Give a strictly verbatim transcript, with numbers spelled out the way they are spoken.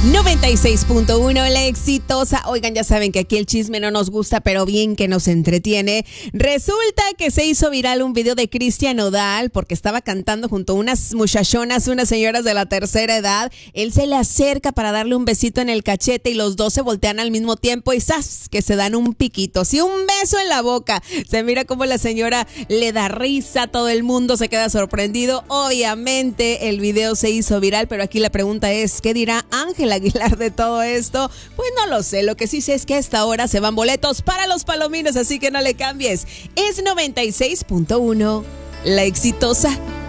noventa y seis punto uno, la exitosa. Oigan, ya saben que aquí el chisme no nos gusta, pero bien que nos entretiene. Resulta que se hizo viral un video de Cristian Nodal porque estaba cantando junto a unas muchachonas, unas señoras de la tercera edad. Él se le acerca para darle un besito en el cachete y los dos se voltean al mismo tiempo y ¡zas! Que se dan un piquito, sí, un beso en la boca. Se mira como la señora le da risa, todo el mundo se queda sorprendido. Obviamente el video se hizo viral, pero aquí la pregunta es, ¿qué dirá Ángela Aguilar de todo esto? Pues no lo sé, lo que sí sé es que a esta hora se van boletos para los Palomines, así que no le cambies. Es noventa y seis punto uno, la exitosa.